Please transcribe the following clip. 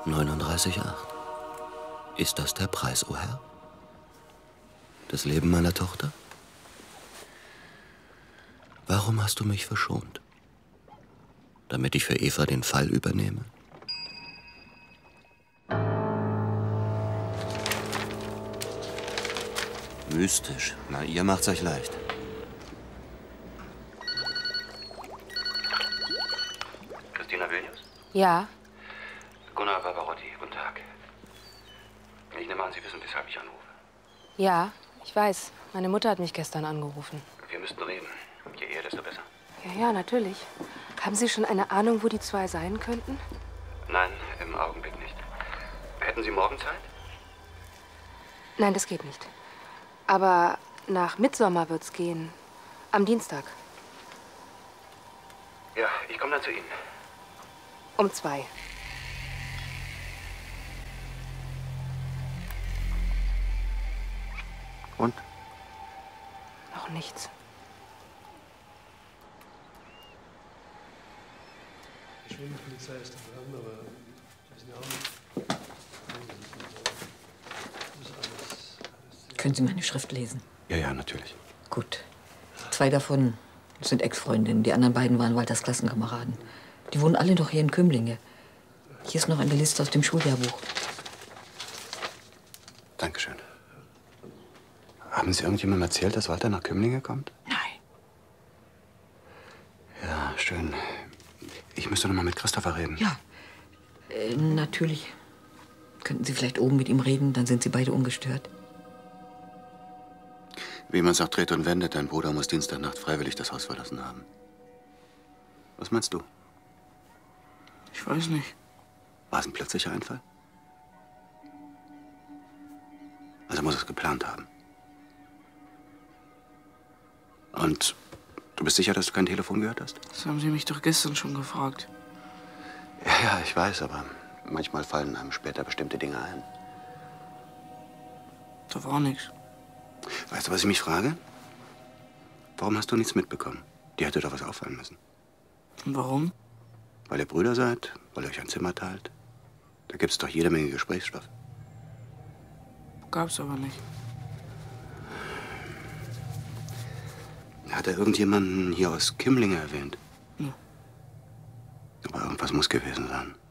39,8. Ist das der Preis, o Herr? Das Leben meiner Tochter? Warum hast du mich verschont? Damit ich für Eva den Fall übernehme? Mystisch. Na, ihr macht's euch leicht. Christina Vilnius? Ja. Gunnar Barbarotti, guten Tag. Ich nehme an, Sie wissen, weshalb ich anrufe. Ja, ich weiß. Meine Mutter hat mich gestern angerufen. Wir müssten reden. Je eher, desto besser. Ja, natürlich. Haben Sie schon eine Ahnung, wo die zwei sein könnten? Nein, im Augenblick nicht. Hätten Sie morgen Zeit? Nein, das geht nicht. Aber nach Mittsommer wird's gehen. Am Dienstag. Ja, ich komme dann zu Ihnen. Um 2. Und? Noch nichts. Die Schwindelpolizei ist dran, aber die wissen ja auch nicht. Können Sie meine Schrift lesen? Ja, ja, natürlich. Gut. 2 davon sind Ex-Freundinnen. Die anderen beiden waren Walters Klassenkameraden. Die wohnen alle noch hier in Kümlinge. Hier ist noch eine Liste aus dem Schuljahrbuch. Dankeschön. Haben Sie irgendjemandem erzählt, dass Walter nach Kümlinge kommt? Nein. Ja, schön. Ich müsste noch mal mit Christopher reden. Ja, natürlich. Könnten Sie vielleicht oben mit ihm reden, dann sind Sie beide ungestört. Wie man sagt, dreht und wendet, dein Bruder muss Dienstagnacht freiwillig das Haus verlassen haben. Was meinst du? Ich weiß nicht. War es ein plötzlicher Einfall? Also muss er es geplant haben. Und du bist sicher, dass du kein Telefon gehört hast? Das haben Sie mich doch gestern schon gefragt. Ja, ich weiß, aber manchmal fallen einem später bestimmte Dinge ein. Da war nichts. Weißt du, was ich mich frage? Warum hast du nichts mitbekommen? Dir hätte doch was auffallen müssen. Und warum? Weil ihr Brüder seid, weil ihr euch ein Zimmer teilt. Da gibt's doch jede Menge Gesprächsstoff. Gab's aber nicht. Hat er irgendjemanden hier aus Kümlinge erwähnt? Ja. Aber irgendwas muss gewesen sein.